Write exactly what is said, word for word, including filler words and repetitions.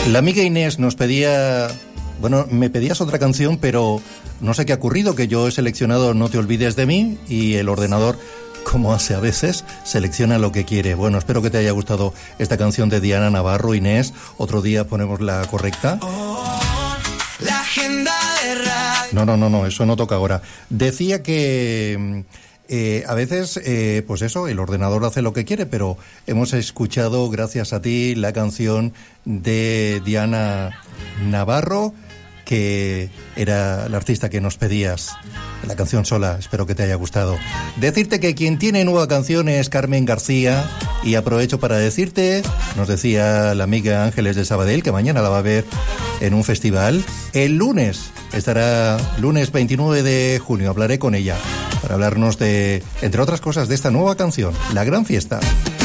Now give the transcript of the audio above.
La amiga Inés nos pedía... Bueno, me pedías otra canción, pero no sé qué ha ocurrido, que yo he seleccionado No te olvides de mí y el ordenador, como hace a veces, selecciona lo que quiere. Bueno, espero que te haya gustado esta canción de Diana Navarro. Inés, otro día ponemos la correcta. Oh, la agenda de radio. No, no, no, no, eso no toca ahora. Decía que... Eh, a veces, eh, pues eso, el ordenador hace lo que quiere, pero hemos escuchado, gracias a ti, la canción de Diana Navarro, que era la artista que nos pedías, la canción sola. Espero que te haya gustado. Decirte que quien tiene nueva canción es Carmen García, y aprovecho para decirte, nos decía la amiga Ángeles de Sabadell, que mañana la va a ver en un festival. El lunes estará, lunes veintinueve de junio, hablaré con ella para hablarnos de, entre otras cosas, de esta nueva canción, La Gran Fiesta.